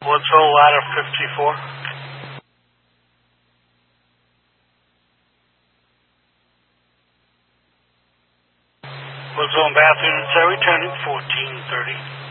Woods Hole Ladder 54. Woods Hole Bathroom, so returning 1430.